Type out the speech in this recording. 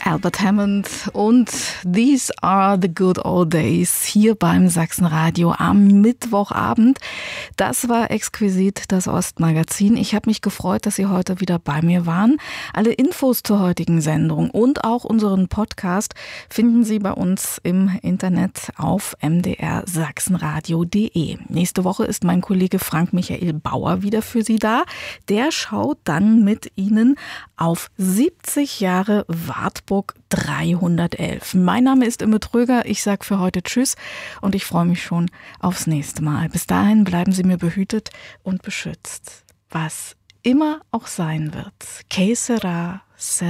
Albert Hammond und These Are the Good Old Days hier beim Sachsenradio am Mittwochabend. Das war exquisit, das Ostmagazin. Ich habe mich gefreut, dass Sie heute wieder bei mir waren. Alle Infos zur heutigen Sendung und auch unseren Podcast finden Sie bei uns im Internet auf mdrsachsenradio.de. Nächste Woche ist mein Kollege Frank Michael Bauer wieder für Sie da. Der schaut dann mit Ihnen auf 70 Jahre Wartburg 311. Mein Name ist Imme Tröger. Ich sage für heute Tschüss und ich freue mich schon aufs nächste Mal. Bis dahin bleiben Sie mir behütet und beschützt. Was immer auch sein wird. Que sera, sera.